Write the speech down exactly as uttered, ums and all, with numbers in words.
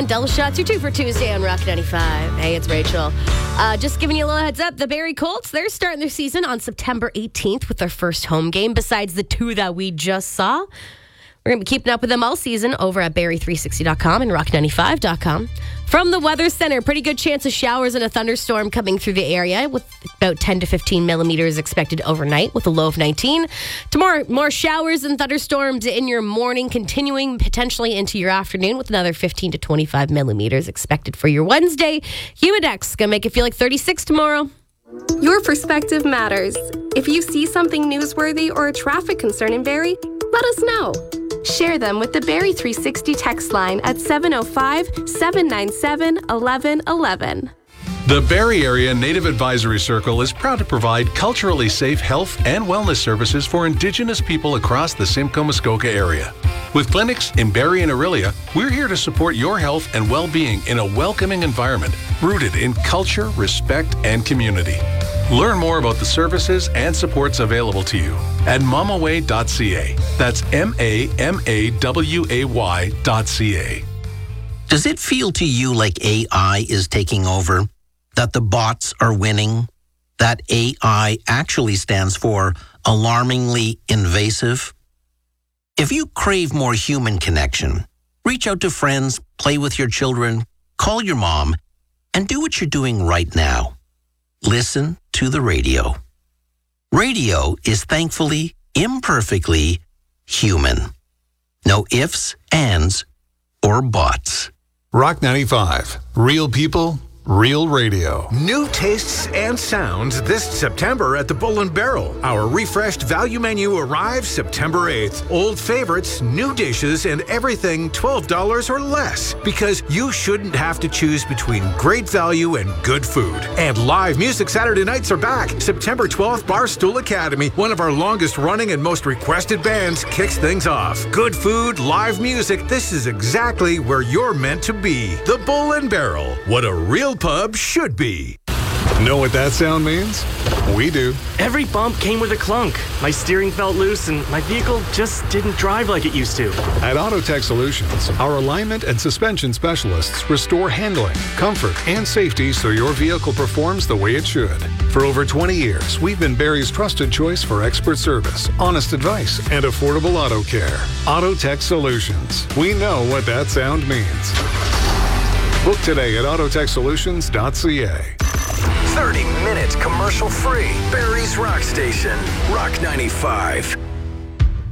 on Double Shots. You're two for Tuesday on Rock ninety-five. Hey, it's Rachel. Uh, just giving you a little heads up. The Barrie Colts, they're starting their season on September eighteenth with their first home game besides the two that we just saw. We're going to be keeping up with them all season over at Barrie three sixty dot com and rock ninety-five dot com. From the Weather Center, pretty good chance of showers and a thunderstorm coming through the area with about ten to fifteen millimeters expected overnight with a low of nineteen. Tomorrow, more showers and thunderstorms in your morning, continuing potentially into your afternoon with another fifteen to twenty-five millimeters expected for your Wednesday. Humidex going to make it feel like thirty-six tomorrow. Your perspective matters. If you see something newsworthy or a traffic concern in Barrie, let us know. Share them with the Barrie three sixty text line at seven oh five, seven nine seven, one one one one. The Barrie Area Native Advisory Circle is proud to provide culturally safe health and wellness services for Indigenous people across the Simcoe-Muskoka area. With clinics in Barrie and Orillia, we're here to support your health and well-being in a welcoming environment rooted in culture, respect, and community. Learn more about the services and supports available to you at mamaway dot c a. That's M A M A W A Y dot C A. Does it feel to you like A I is taking over? That the bots are winning? That A I actually stands for alarmingly invasive? If you crave more human connection, reach out to friends, play with your children, call your mom, and do what you're doing right now. Listen to the radio. Radio is thankfully, imperfectly human. No ifs, ands, or buts. Rock ninety-five. Real people, real radio. New tastes and sounds this September at the Bull and Barrel. Our refreshed value menu arrives September eighth. Old favorites, new dishes, and everything twelve dollars or less. Because you shouldn't have to choose between great value and good food. And live music Saturday nights are back. September twelfth, Barstool Academy, one of our longest running and most requested bands, kicks things off. Good food, live music, this is exactly where you're meant to be. The Bull and Barrel. What a real pub should be. Know what that sound means? We do. Every bump came with a clunk. My steering felt loose and my vehicle just didn't drive like it used to. At Autotech Solutions, our alignment and suspension specialists restore handling, comfort, and safety so your vehicle performs the way it should. For over twenty years, we've been Barrie's trusted choice for expert service, honest advice, and affordable auto care. Autotech Solutions. We know what that sound means. Book today at autotech solutions dot c a. thirty minutes commercial free. Barrie's Rock Station. Rock ninety-five.